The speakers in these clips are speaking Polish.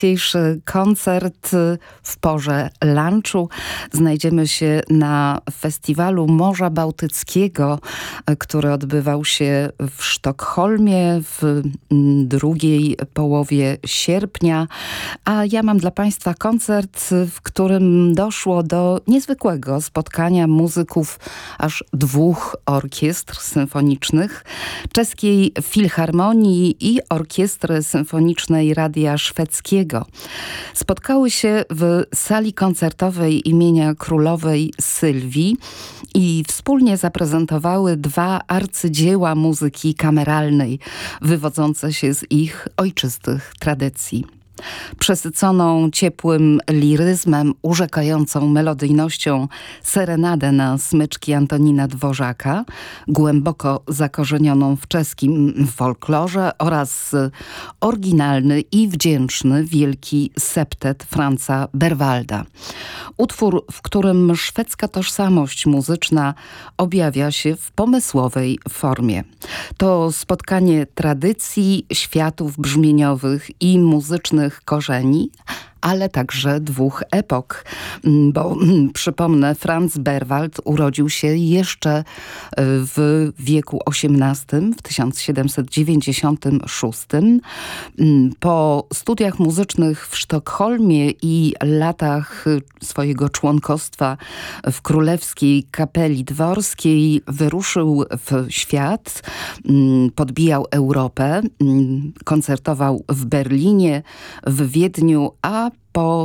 Dzisiejszy koncert w porze lunchu. Znajdziemy się na festiwalu Morza Bałtyckiego, który odbywał się w Sztokholmie w drugiej połowie sierpnia. A ja mam dla Państwa koncert, w którym doszło do niezwykłego spotkania muzyków aż dwóch orkiestr symfonicznych, Czeskiej Filharmonii i Orkiestry Symfonicznej Radia Szwedzkiego. Spotkały się w sali koncertowej imienia królowej Sylwii i wspólnie zaprezentowały dwa arcydzieła muzyki kameralnej, wywodzące się z ich ojczystych tradycji. Przesyconą ciepłym liryzmem, urzekającą melodyjnością serenadę na smyczki Antonina Dworzaka, głęboko zakorzenioną w czeskim folklorze oraz oryginalny i wdzięczny wielki septet Franza Berwalda. Utwór, w którym szwedzka tożsamość muzyczna objawia się w pomysłowej formie. To spotkanie tradycji, światów brzmieniowych i muzycznych korzeni, ale także dwóch epok, bo przypomnę, Franz Berwald urodził się jeszcze w wieku XVIII, w 1796. Po studiach muzycznych w Sztokholmie i latach swojego członkostwa w Królewskiej Kapeli Dworskiej wyruszył w świat, podbijał Europę, koncertował w Berlinie, w Wiedniu, a po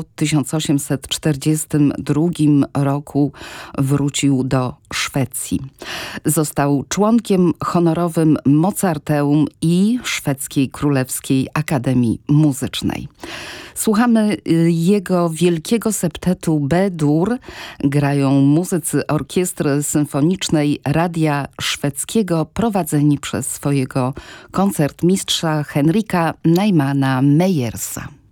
1842 roku wrócił do Szwecji. Został członkiem honorowym Mozarteum i Szwedzkiej Królewskiej Akademii Muzycznej. Słuchamy jego wielkiego septetu B-dur. Grają muzycy Orkiestry Symfonicznej Radia Szwedzkiego prowadzeni przez swojego koncertmistrza Henryka Neumana Meyersa.